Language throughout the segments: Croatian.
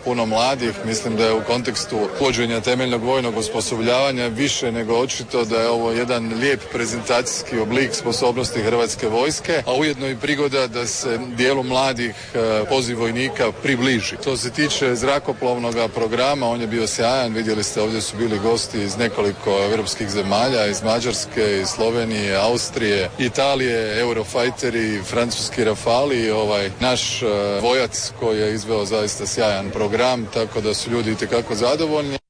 puno mladih. Mislim da je u kontekstu uvođenja temeljnog vojnog osposobljavanja više nego očito da je ovo jedan lijep prezentacijski oblik sposobnosti Hrvatske vojske, a ujedno i prigoda da se dijelu mladih poziv vojnika približi. To se tiče zrakoplovnog programa, on je bio sjajan, vidjeli ste ovdje su bili gosti iz nekoliko europskih zemalja, iz Mađarske, iz Slovenije, Austrije, Italije, Eurofighteri, francuski Rafali, naš vojac koji je izveo zaista sjajan program, tako da su ljudi itekako zadovoljni.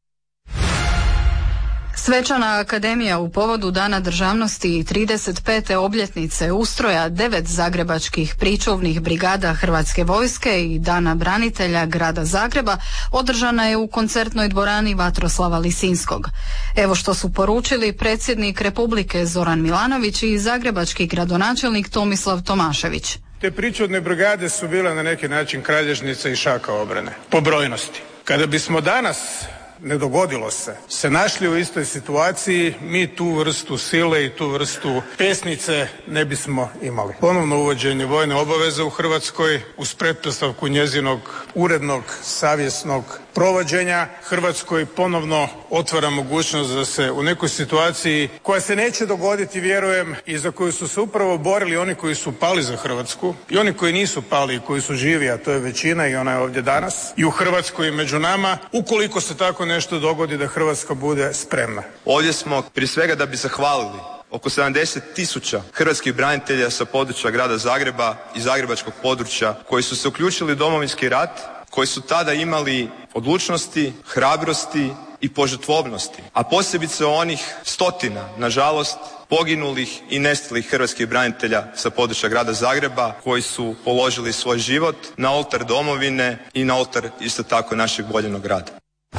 Svečana akademija u povodu Dana državnosti i 35. obljetnice ustroja 9 zagrebačkih pričuvnih brigada Hrvatske vojske i Dana branitelja grada Zagreba održana je u koncertnoj dvorani Vatroslava Lisinskog. Evo što su poručili predsjednik Republike Zoran Milanović i zagrebački gradonačelnik Tomislav Tomašević. Te pričuvne brigade su bile na neki način kralježnica i šaka obrane po brojnosti. Kada bismo danas, ne dogodilo se našli u istoj situaciji, mi tu vrstu sile i tu vrstu pesnice ne bismo imali. Ponovno uvođenje vojne obaveze u Hrvatskoj uz pretpostavku njezinog urednog, savjesnog provođenja Hrvatskoj ponovno otvara mogućnost da se u nekoj situaciji koja se neće dogoditi, vjerujem, i za koju su se upravo borili oni koji su pali za Hrvatsku i oni koji nisu pali i koji su živi, a to je većina i ona je ovdje danas i u Hrvatskoj i među nama, ukoliko se tako nešto dogodi da Hrvatska bude spremna. Ovdje smo prije svega da bi zahvalili oko 70.000 hrvatskih branitelja sa područja grada Zagreba i zagrebačkog područja koji su se uključili u Domovinski rat, koji su tada imali odlučnosti, hrabrosti i požrtvovnosti, a posebice onih stotina, nažalost, poginulih i nestalih hrvatskih branitelja sa područja grada Zagreba koji su položili svoj život na oltar domovine i na oltar isto tako našeg voljenog rada.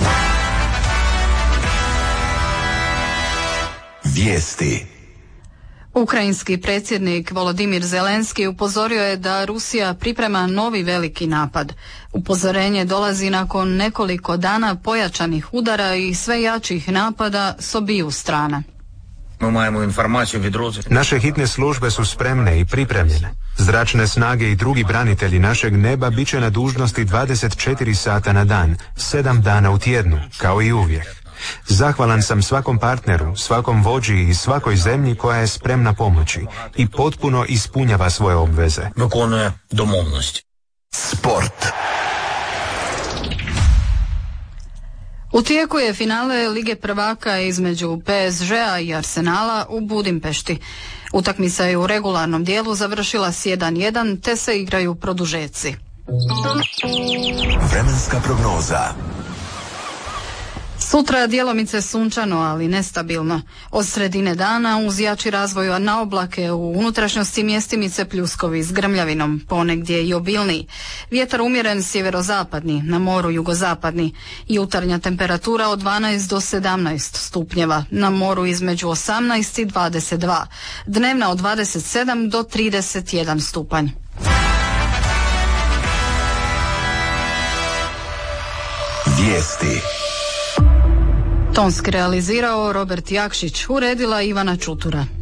Vijesti. Ukrajinski predsjednik Volodimir Zelenski upozorio je da Rusija priprema novi veliki napad. Upozorenje dolazi nakon nekoliko dana pojačanih udara i sve jačih napada s obiju strana. Naše hitne službe su spremne i pripremljene. Zračne snage i drugi branitelji našeg neba bit će na dužnosti 24 sata na dan, 7 dana u tjednu, kao i uvijek. Zahvalan sam svakom partneru, svakom vođi i svakoj zemlji koja je spremna pomoći i potpuno ispunjava svoje obveze. Sport. U tijeku je finale Lige prvaka između PSG-a i Arsenala u Budimpešti. Utakmica je u regularnom dijelu završila s 1:1 te se igraju produžeci. Vremenska prognoza. Sutra djelomice sunčano, ali nestabilno. Od sredine dana uz jači razvoj na oblake u unutrašnjosti mjestimice pljuskovi s grmljavinom, ponegdje i obilniji. Vjetar umjeren sjeverozapadni, na moru jugozapadni. Jutarnja temperatura od 12 do 17 stupnjeva, na moru između 18 i 22. Dnevna od 27 do 31 stupanj. Vijesti. Tonski realizirao Robert Jakšić, uredila Ivana Čutura.